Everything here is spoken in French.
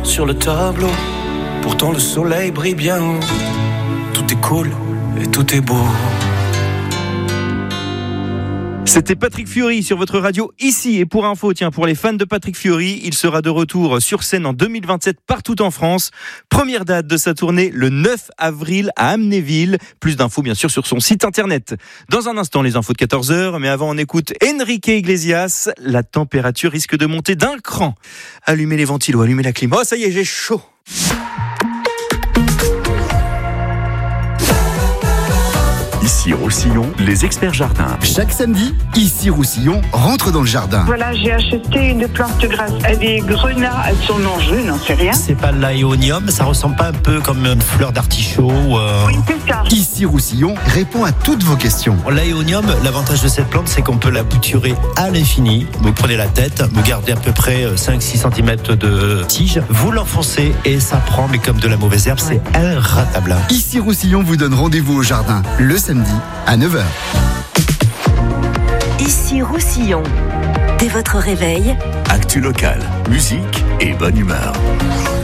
sur le tableau. Pourtant le soleil brille bien haut. Tout est cool et tout est beau. C'était Patrick Fiori sur votre radio ici. Et pour info, pour les fans de Patrick Fiori, il sera de retour sur scène en 2027 partout en France. Première date de sa tournée le 9 avril à Amnéville. Plus d'infos bien sûr sur son site internet. Dans un instant, les infos de 14h. Mais avant, on écoute Enrique Iglesias. La température risque de monter d'un cran. Allumez les ventilos, allumez la clim. Oh, ça y est, j'ai chaud. Ici Roussillon, les experts jardins. Chaque samedi, ici Roussillon rentre dans le jardin. Voilà, j'ai acheté une plante grasse. Elle est grenat, elles sont non, je n'en sais rien. C'est pas l'aéonium, ça ressemble pas un peu comme une fleur d'artichaut Oui, c'est ça. Ici Roussillon répond à toutes vos questions. L'aéonium, l'avantage de cette plante, c'est qu'on peut la bouturer à l'infini. Vous prenez la tête, vous gardez à peu près 5-6 cm de tige, vous l'enfoncez et ça prend, mais comme de la mauvaise herbe, c'est inratable. Ici Roussillon vous donne rendez-vous au jardin le samedi à 9h. Ici Roussillon. Dès votre réveil, Actu locale, musique et bonne humeur.